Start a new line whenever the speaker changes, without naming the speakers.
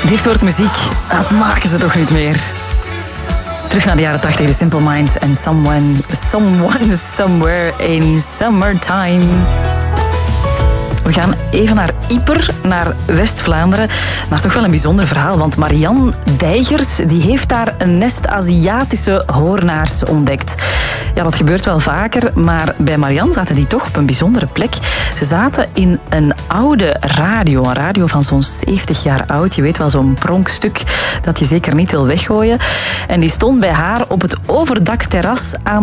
Dit soort muziek, dat maken ze toch niet meer. Terug naar de jaren 80, de Simple Minds en Someone, Somewhere in Summertime. We gaan even naar Ieper, naar West-Vlaanderen. Maar toch wel een bijzonder verhaal, want Marianne Dijgers die heeft daar een nest Aziatische hoornaars ontdekt. Ja, dat gebeurt wel vaker, maar bij Marianne zaten die toch op een bijzondere plek. Ze zaten in een oude radio, een radio van zo'n 70 jaar oud. Je weet wel, zo'n pronkstuk dat je zeker niet wil weggooien. En die stond bij haar op het overdakterras aan